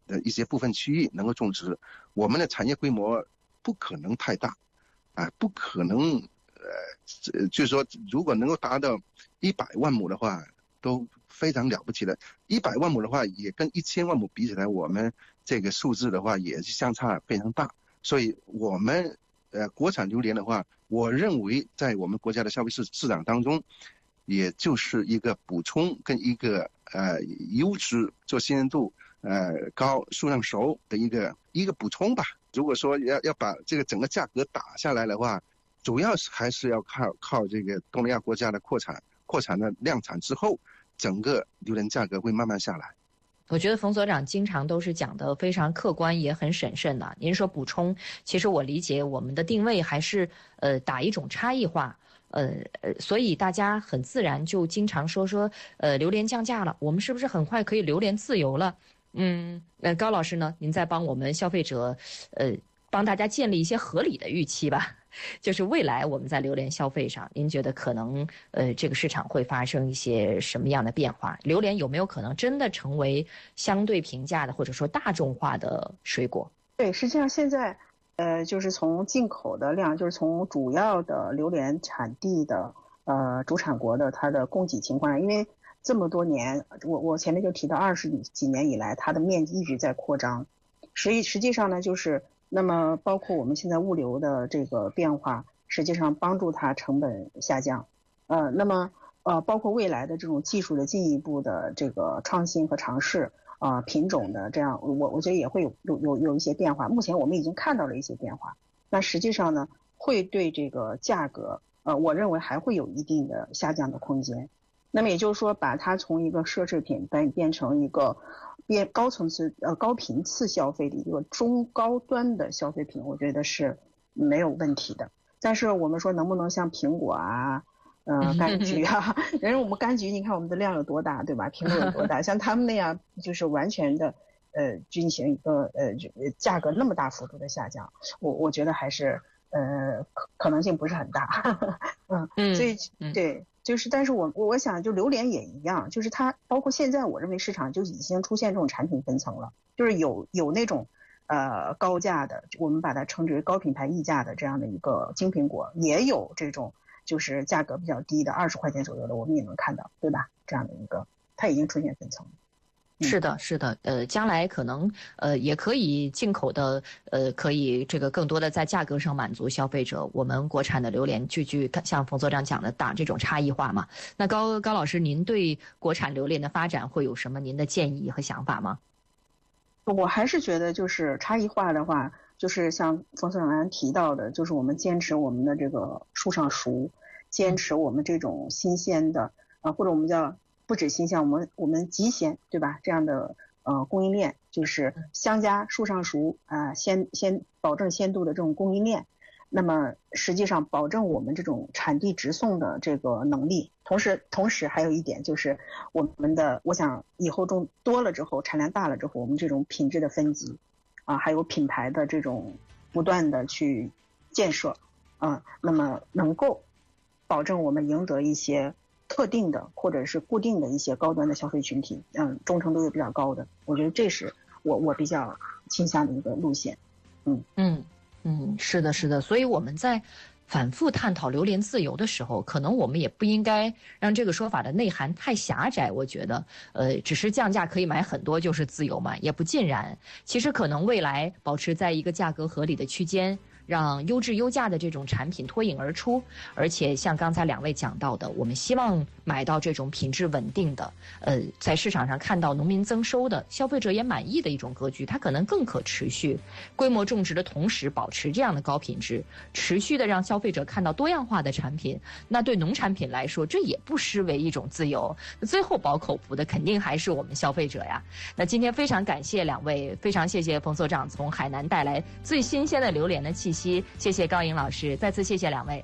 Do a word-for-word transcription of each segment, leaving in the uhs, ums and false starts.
的一些部分区域能够种植，我们的产业规模不可能太大，啊，不可能，呃，就是说，如果能够达到一百万亩的话，都非常了不起的。一百万亩的话，也跟一千万亩比起来，我们这个数字的话也是相差非常大。所以，我们呃国产榴莲的话，我认为在我们国家的消费市市场当中，也就是一个补充跟一个呃优质做鲜嫩度呃高、数量熟的一个一个补充吧。如果说要要把这个整个价格打下来的话，主要是还是要靠靠这个东南亚国家的扩产，扩产的量产之后，整个榴莲价格会慢慢下来。 我觉得冯所长经常都是讲的非常客观，也很审慎的。您说补充，其实我理解我们的定位还是呃打一种差异化，呃呃，所以大家很自然就经常说说呃榴莲降价了，我们是不是很快可以榴莲自由了？嗯，呃，高老师呢，您再帮我们消费者，呃，帮大家建立一些合理的预期吧。就是未来我们在榴莲消费上，您觉得可能呃这个市场会发生一些什么样的变化？榴莲有没有可能真的成为相对平价的或者说大众化的水果？ 对，实际上现在呃就是从进口的量，就是从主要的榴莲产地的呃主产国的它的供给情况，因为这么多年，我我前面就提到二十几年以来，它的面积一直在扩张，实际实际上呢就是。那么包括我们现在物流的这个变化，实际上帮助它成本下降。呃，那么呃，包括未来的这种技术的进一步的这个创新和尝试，啊、呃，品种的这样，我我觉得也会有有有有一些变化。目前我们已经看到了一些变化。那实际上呢，会对这个价格，呃，我认为还会有一定的下降的空间。那么也就是说，把它从一个奢侈品变变成一个变高层次呃高频次消费的一个中高端的消费品，我觉得是没有问题的。但是我们说能不能像苹果啊、呃柑橘啊，人家我们柑橘，你看我们的量有多大，对吧？苹果有多大？像他们那样就是完全的呃进行一个呃价格那么大幅度的下降，我我觉得还是呃可可能性不是很大。嗯嗯，所以对。就是，但是我我想，就榴莲也一样，就是它包括现在，我认为市场就已经出现这种产品分层了，就是有有那种呃高价的，我们把它称之为高品牌溢价的这样的一个金苹果，也有这种就是价格比较低的二十块钱左右的，我们也能看到，对吧？这样的一个，它已经出现分层了。 是的，是的，呃，将来可能呃也可以进口的，呃，可以这个更多的在价格上满足消费者。我们国产的榴莲句句像冯所长讲的打这种差异化嘛。那高高老师，您对国产榴莲的发展会有什么您的建议和想法吗？ 我还是觉得就是差异化的话，就是像冯所长提到的，就是我们坚持我们的这个树上熟，坚持我们这种新鲜的啊，或者我们叫。不止新鲜，我们我们极鲜，对吧？这样的呃供应链，就是相加树上熟啊、呃，鲜鲜保证鲜度的这种供应链。那么实际上保证我们这种产地直送的这个能力。同时，同时还有一点就是我们的，我想以后种多了之后，产量大了之后，我们这种品质的分级啊，还有品牌的这种不断的去建设啊，那么能够保证我们赢得一些。特定的或者是固定的一些高端的消费群体，嗯，忠诚度也比较高的，我觉得这是我我比较倾向的一个路线。嗯嗯嗯，是的，是的，所以我们在反复探讨榴莲自由的时候，可能我们也不应该让这个说法的内涵太狭窄。我觉得，呃，只是降价可以买很多就是自由嘛，也不尽然。其实可能未来保持在一个价格合理的区间。让优质优价的这种产品脱颖而出，而且像刚才两位讲到的，我们希望买到这种品质稳定的，呃，在市场上看到农民增收的，消费者也满意的一种格局，它可能更可持续。规模种植的同时保持这样的高品质，持续的让消费者看到多样化的产品，那对农产品来说，这也不失为一种自由。最后饱口福的肯定还是我们消费者呀。那今天非常感谢两位，非常谢谢冯所长从海南带来最新鲜的榴莲的气息。谢谢高颖老师，再次谢谢两位。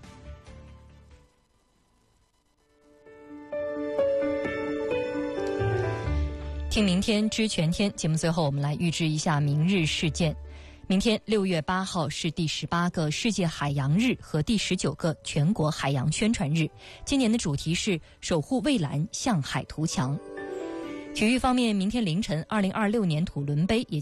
听明天知全天节目，最后我们来预知一下明日事件。明天六月八号是第十八个世界海洋日和第十九个全国海洋宣传日，今年的主题是守护蔚蓝，向海图强。体育方面，明天凌晨二零二六年土伦杯也